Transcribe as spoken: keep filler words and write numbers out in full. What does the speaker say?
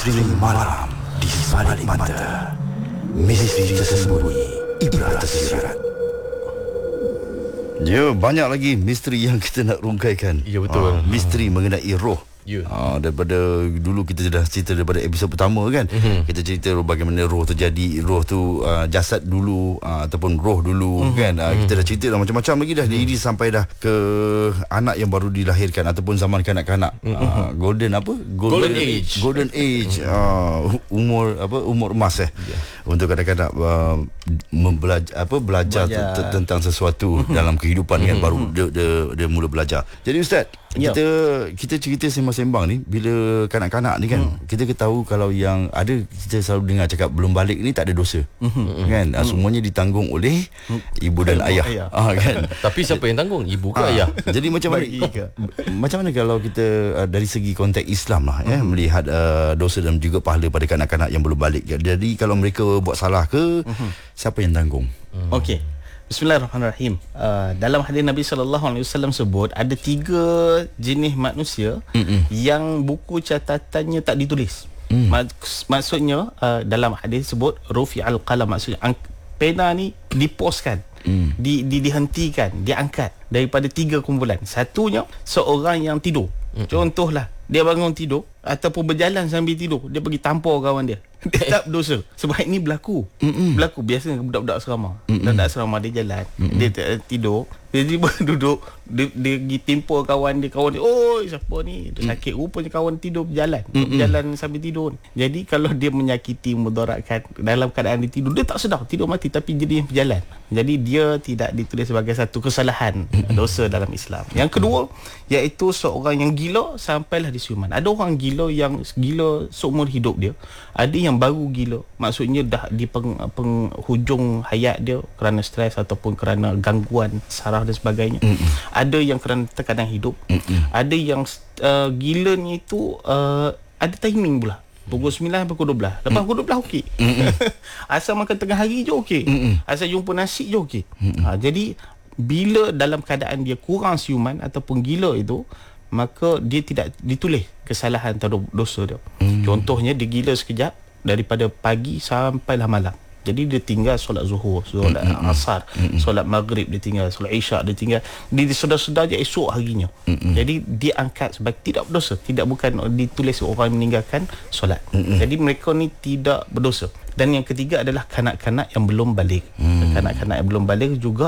Misteri malam di sebalik mata. Misteri tersembunyi, ibrat tersirat. Ya, banyak lagi misteri yang kita nak rungkaikan. Ya, betul. Ha, misteri mengenai roh. Ya. Ha, daripada dulu kita dah cerita daripada episod pertama kan. Mm-hmm. Kita cerita bagaimana roh terjadi, roh tu uh, jasad dulu uh, ataupun roh dulu mm-hmm. kan. Uh, kita dah cerita dah macam-macam lagi dah. Mm-hmm. Ini sampai dah ke anak yang baru dilahirkan ataupun zaman kanak-kanak. Mm-hmm. Uh, golden apa? Golden, golden age. Golden age. Uh, umur apa? Umur emas eh. Yeah. Untuk kadang-kadang uh, membelajar apa belajar, belajar. T- tentang sesuatu mm-hmm. dalam kehidupan kan, baru dia, dia dia mula belajar. Jadi ustaz, yeah. kita kita cerita sembang-sembang ni bila kanak-kanak ni kan, hmm. kita ketahui kalau yang ada, kita selalu dengar cakap belum balik ni tak ada dosa. Hmm. Kan? Hmm. Semuanya ditanggung oleh hmm. ibu dan ayah. ayah. Ah, kan? Tapi siapa yang tanggung? Ibu ke ah, ayah? Jadi macam mana macam mana kalau kita uh, dari segi konteks Islam lah ya, hmm. melihat uh, dosa dan juga pahala pada kanak-kanak yang belum balik. Jadi kalau mereka buat salah ke, hmm. siapa yang tanggung? Hmm. Okey. Bismillahirrahmanirrahim. Uh, dalam hadis Nabi sallallahu alaihi wasallam sebut ada tiga jenis manusia Mm-mm. yang buku catatannya tak ditulis. Mm. Maks- maksudnya uh, dalam hadis sebut rufi'al qalam, maksudnya ang- pena ni diposkan, mm. di, di dihentikan, diangkat daripada tiga kumpulan. Satunya seorang yang tidur. Mm-mm. Contohlah dia bangun tidur ataupun berjalan sambil tidur, dia pergi tampar kawan dia. Dia tak berdosa. Sebab ini berlaku. Mm-mm. Berlaku biasanya budak-budak asrama. Mm-mm. Budak asrama dia jalan, Mm-mm. dia t- tidur, dia tiba duduk, dia, dia pergi timpur kawan dia, kawan dia, "Oi, siapa ni?" Dia sakit, rupanya kawan tidur berjalan, Mm-mm. berjalan sambil tidur. Jadi kalau dia menyakiti, mudaratkan dalam keadaan dia tidur, dia tak sedar, tidur mati tapi jadi berjalan. Jadi dia tidak ditulis sebagai satu kesalahan, Mm-mm. dosa dalam Islam. Yang kedua, iaitu seorang yang gila sampailah disiuman. Ada orang gila yang gila seumur hidup dia. Ada yang baru gila, maksudnya dah di peng, penghujung hayat dia kerana stres ataupun kerana gangguan saraf dan sebagainya. Mm-mm. Ada yang kerana tekanan hidup. Mm-mm. Ada yang uh, gila ni tu uh, ada timing pula. Pukul sembilan sampai pukul dua belas. Lepas pukul dua belas okey. Asal makan tengah hari je okey. Mm-mm. Asal jumpa nasi je okey. Ha, jadi bila dalam keadaan dia kurang siuman ataupun gila itu, maka dia tidak ditulis kesalahan atau dosa dia. Mm. Contohnya dia gila sekejap daripada pagi sampailah malam. Jadi dia tinggal solat zuhur, solat mm-hmm. asar, mm-hmm. solat maghrib dia tinggal, solat isyak dia tinggal. Dia sedar-sedar je esok harinya. Mm-hmm. Jadi dia angkat sebagai tidak berdosa, tidak bukan ditulis orang meninggalkan solat. Mm-hmm. Jadi mereka ni tidak berdosa. Dan yang ketiga adalah kanak-kanak yang belum balik. Mm. Kanak-kanak yang belum balik juga